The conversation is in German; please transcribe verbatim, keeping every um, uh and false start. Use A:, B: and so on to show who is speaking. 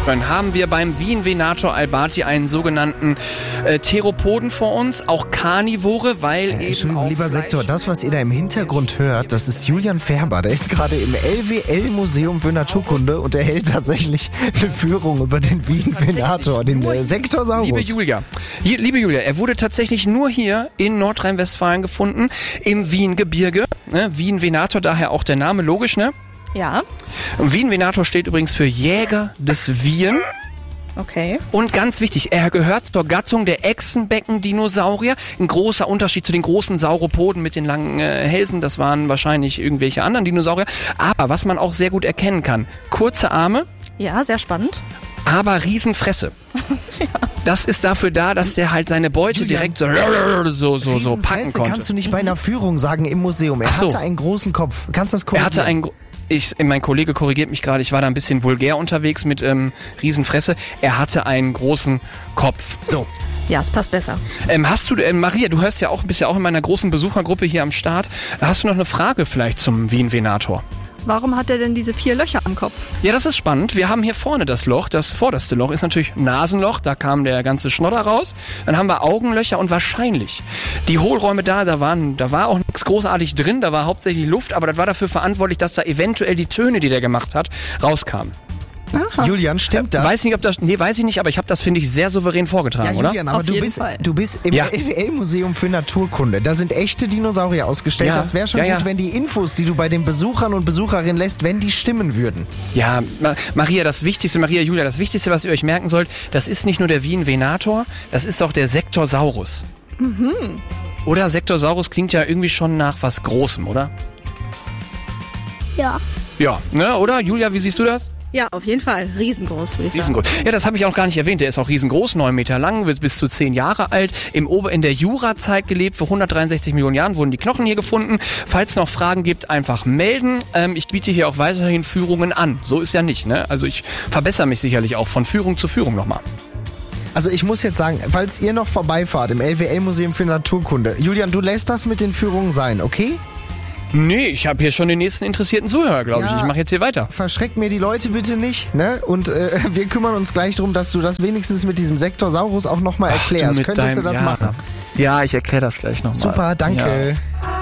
A: Dann haben wir beim Wien Venator Albati einen sogenannten äh, Theropoden vor uns, auch Karnivore, weil
B: äh,
A: eben
B: Entschuldigung,
A: auch
B: lieber
A: Fleisch
B: Sektor, das, was ihr da im Hintergrund hört, das ist Julian Färber. Der ist gerade im L W L-Museum für Naturkunde und er hält tatsächlich eine Führung über den Wien Venator, den äh, Sektorsaurus.
A: Liebe Julia, Je, liebe Julia, er wurde tatsächlich nur hier in Nordrhein-Westfalen gefunden, im Wiengebirge. Ne? Wien Venator, daher auch der Name, logisch, ne?
C: Ja.
A: Wien Venator steht übrigens für Jäger des Wien.
C: Okay.
A: Und ganz wichtig, er gehört zur Gattung der Echsenbecken-Dinosaurier. Ein großer Unterschied zu den großen Sauropoden mit den langen äh, Hälsen. Das waren wahrscheinlich irgendwelche anderen Dinosaurier. Aber was man auch sehr gut erkennen kann, kurze Arme.
C: Ja, sehr spannend.
A: Aber Riesenfresse.
C: Ja.
A: Das ist dafür da, dass der halt seine Beute
B: Julian,
A: direkt so so so, so packen konnte.
B: Kannst du nicht bei einer Führung sagen im Museum. Er
A: Ach so.
B: hatte einen großen Kopf. Kannst du das korrigieren?
A: Er hatte einen... Ich, mein Kollege korrigiert mich gerade, ich war da ein bisschen vulgär unterwegs mit ähm, Riesenfresse. Er hatte einen großen Kopf.
B: So.
C: Ja, es passt besser.
A: Ähm, hast du, ähm, Maria, du hörst ja auch, bist ja auch in meiner großen Besuchergruppe hier am Start. Hast du noch eine Frage vielleicht zum Wien Venator?
D: Warum hat er denn diese vier Löcher am Kopf?
A: Ja, das ist spannend. Wir haben hier vorne das Loch. Das vorderste Loch ist natürlich Nasenloch. Da kam der ganze Schnodder raus. Dann haben wir Augenlöcher und wahrscheinlich die Hohlräume da, da waren, da war auch nichts großartig drin. Da war hauptsächlich Luft, aber das war dafür verantwortlich, dass da eventuell die Töne, die der gemacht hat, rauskamen.
C: Aha.
B: Julian, stimmt das?
A: Weiß nicht, ob das, nee, weiß ich nicht, aber ich habe das, finde ich, sehr souverän vorgetragen,
B: Ja,
A: oder?
B: Julian, aber
D: Auf
B: du
D: jeden
B: bist,
D: Fall.
B: du bist im
A: Ja.
B: L W L-Museum für Naturkunde. Da sind echte Dinosaurier ausgestellt.
A: Ja.
B: Das wäre schon
A: Ja, ja.
B: gut, wenn die Infos, die du bei den Besuchern und Besucherinnen lässt, wenn die stimmen würden.
A: Ja, Ma- Maria, das Wichtigste, Maria, Julia, das Wichtigste, was ihr euch merken sollt, das ist nicht nur der Wien Venator, das ist auch der Sektorsaurus. Mhm. Oder Sektorsaurus klingt ja irgendwie schon nach was Großem, oder?
E: Ja.
A: Ja, ne, oder? Julia, wie siehst du das?
C: Ja, auf jeden Fall. Riesengroß, würde ich sagen.
A: Riesengroß. Ja, das habe ich auch gar nicht erwähnt. Der ist auch riesengroß, neun Meter lang, bis, bis zu zehn Jahre alt. Im Ober in der Jurazeit gelebt. Vor hundertdreiundsechzig Millionen Jahren wurden die Knochen hier gefunden. Falls es noch Fragen gibt, einfach melden. Ähm, ich biete hier auch weiterhin Führungen an. So ist ja nicht, ne? Also ich verbessere mich sicherlich auch von Führung zu Führung nochmal.
B: Also ich muss jetzt sagen, falls ihr noch vorbeifahrt im L W L-Museum für Naturkunde, Julian, du lässt das mit den Führungen sein, okay?
A: Nee, ich habe hier schon den nächsten interessierten Zuhörer, glaube
B: Ja.
A: ich. Ich mache jetzt hier weiter.
B: Verschreckt mir die Leute bitte nicht, ne? Und äh, wir kümmern uns gleich darum, dass du das wenigstens mit diesem Sektorsaurus auch nochmal erklärst.
A: mit
B: Könntest du
A: deinem-
B: das
A: ja.
B: machen?
A: Ja, ich erkläre das gleich nochmal.
B: Super, danke.
A: Ja.